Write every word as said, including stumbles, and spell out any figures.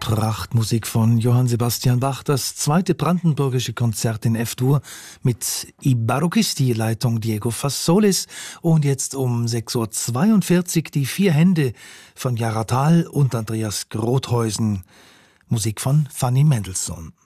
Prachtmusik von Johann Sebastian Bach, das zweite brandenburgische Konzert in F-Dur mit I Barocchisti, Leitung Diego Fassolis. Und jetzt um sechs Uhr zweiundvierzig die Vier Hände von Jara Thal und Andreas Grothäusen. Musik von Fanny Mendelssohn.